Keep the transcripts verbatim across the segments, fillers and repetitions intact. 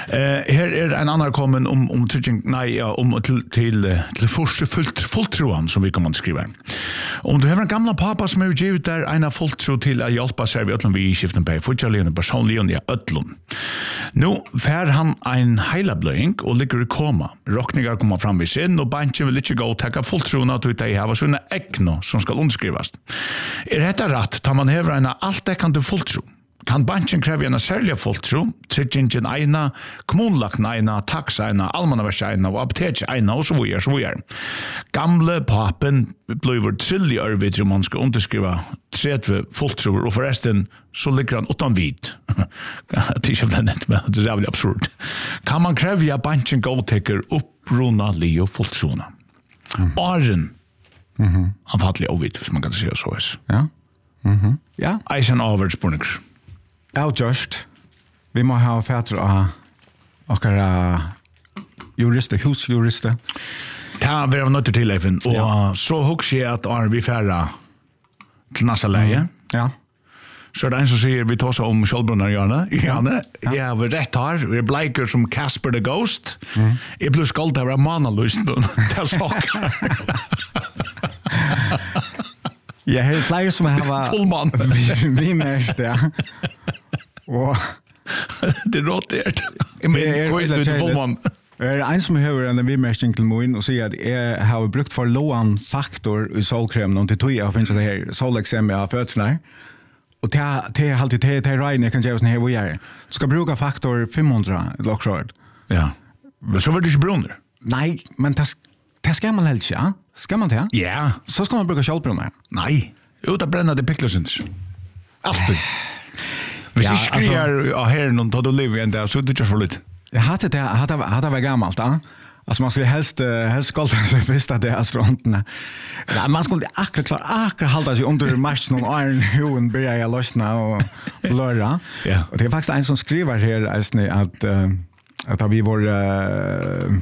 Eh här är en annan kommen om om trygging nej ja, om till till till första fullt fulltroan som vi kommer att skriva. Om du har en gamla pappa som är givet där en fulltro till att hjälpa sig vid öllum vi skiften på fortjällen personligen i öllum. Nu fär han en heilablöing och ligger i koma. Rockningar kommer fram vid sin och banken vill inte gå och täcka fulltrona till det här var såna äckno som ska underskrivas. Är detta rätt tar man hävra en alltäckande fulltro? Kan banken kräva en särskild fulltro, tryggingen ena, kommunlagna ena, taxa ena, allmannaversa ena och apotek ena och så vidare, så vidare. Gamle papen blir trilliga vid om man ska underskriva tretton fulltror och förresten så ligger han utan vid. Det är inte väldigt, men det är väl absurd. Kan man kräva att banken godtäcker upprona Leo fulltrona? Mm. Åren mm-hmm. han fattliga ovitt, hvis man kan säga så. Ja. Mhm. Ja. Eisen avvärdsbunninger. Ja, just. Vi må ha fætter av okkara jurister, husjurister. Ja, vi har nødt til Eifen. Og ja. Så husker jeg at er vi færre til næste leie. Mm. Ja. Så er det en som sier vi tar seg om Kjølbrunner, Janne. Janne, ja. Jeg har rett her. Vi er bleiker som Casper the Ghost. Mm. Jeg blir skalt av Ramana-lysten. Det er sak. Ja, det er flere som har fullmann. Vi mest, ja. Og det rådert. Jeg mener, det er fullmann. Det er en som hører en vimmersting til min og sier at jeg har brukt for lån faktor i solkremen og til tog jeg finner det her soleksem av fødsler. Og det er alltid det er regn jeg kan gjøre sånn her hvor jeg er. Du skal bruke faktor fem hundre lokkjord. Ja. Men så var det ikke brunner. Nei, men det, det skal man helst, ja. Skal man det? Ja. Så skal man bruke kjølbrunner. Nei. Jo, det brenner det piklesens. Alltid. Hvis ja, jeg skriver av her noen tar du liv igjen der, så er det ikke for litt. Jeg hadde det, jeg hadde, hadde vært gammelt, da. Altså, man skulle helst, helst skolde seg først at det er frontene. Ja, man skulle akkurat klare, akkurat halda seg under matchen og Arne Hoen begynner jeg å løsne og bløre. Ja. Og det er faktisk en som skriver her, at, uh, at vi var, uh,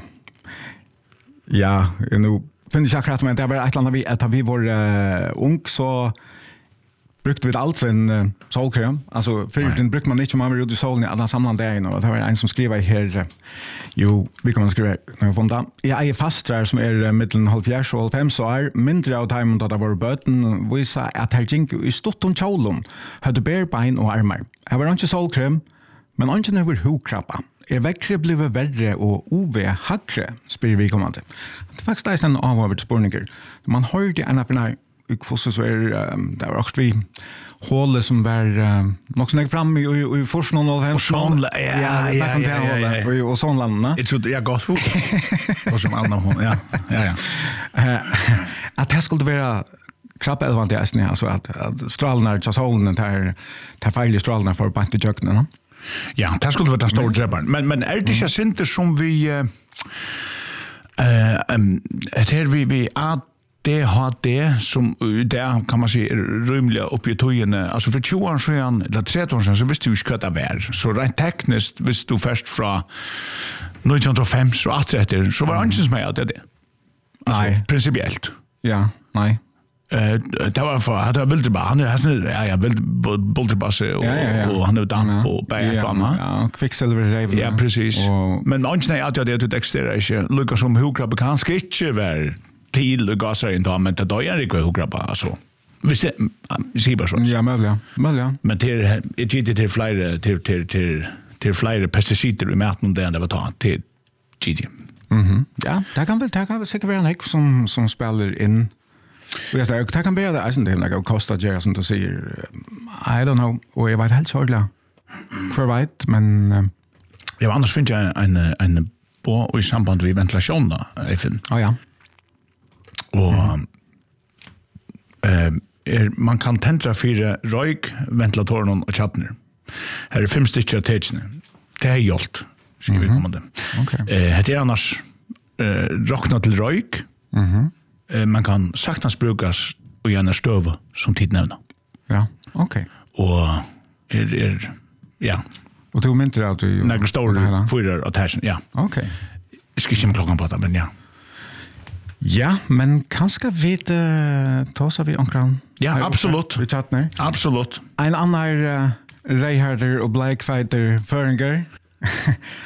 ja, nå finner jeg ikke akkurat, men det er bare et eller annet, at vi var uh, ung, så brukte vi alltid en uh, solkrem. Altså, før den brukte man ikke, man var ute i solen i alle samlende dagen, og det var en som skriver her, uh, jo, vi kan skrive når jeg funnet da. Jeg eier fastere som er uh, middelen halvfjerds og halvfems, og er mindre av timen da det var bøten, viser at her gikk i stort om kjålen, hadde bærbein og armer. Jeg var ikke solkrem, men ikke når vi hukrabba. Er vekkre blivet verre og ove hakre, spyr vi kommande. Det er faktisk en avhåvert spørninger. Man hørte en av denne ukfosset så er det var også vi hålet som var nok sånn jeg frem i, i, i forskningen og og sånn, ja, ja, ja, ja, ja, og sånn landene. Jeg trodde jeg godt for. Og som andre hånd, ja, ja, ja. At det skulle være krabbeelvant i eisen, altså at, at stralene til solen, til feilige stralene for bant i kjøkkenen, no? Ja, det skulle være den store drepperen. Men, men er det ikke sinte som vi uh, uh, um, her vi, vi A D H D som der kan man si er rymelig oppi togene, altså for tjue år siden eller tretti år siden så visste du ikke hva det var. Så rent teknisk hvis du først fra nitton hundre og fem så atretter så var det ikke som jeg at det er det. Altså, nei. Prinsipielt. Ja, nei. Uh, det var for han var veldig bra han er ja ja veldig bulterbasse og, ja, ja, ja. og han er damp ja. og bæt ja, ja, ja kvicksilver rev ja precis og... men man ikke at det det eksterer ikke lukka som hukrabbe kanskje ikke være til gasser inn men det da er ikke hukrabbe altså hvis det sier bare sånn ja mulig mulig men til er gitt til flere til til til til flere pesticider i maten det det var ta til gitt mhm ja det kan vel det kan vel sikkert være en som som spiller inn. Ja, det kan være det eisen til, like, Costa Gera, som du sier, I don't know, og jeg vet helt kjørlig for veit, men... Uh, ja, annars finner jeg en, en bå i samband med ventilasjon, da, jeg finner. Å, ja. Og mm. uh, er, man kan tendre fire røyk, ventilatoren og tjattner. Her er fem stykker av tegene. Det er hjult, skriver vi kommende. Okay. Uh, det er annars uh, råkna til røyk, mhm. Man kan saktans brukas og gjerne støve som tid nevna. Ja, ok. Og er, er ja. Og du mynter at du... Når store fyrer av tersen, ja. Ok. Jeg skal ikke med klokken på det, men ja. Ja, men kanskje vi uh, tåser vi omkring? Ja, absolutt. Vi tjattner? Absolutt. En annen uh, reiherder og bleikfeiter føringer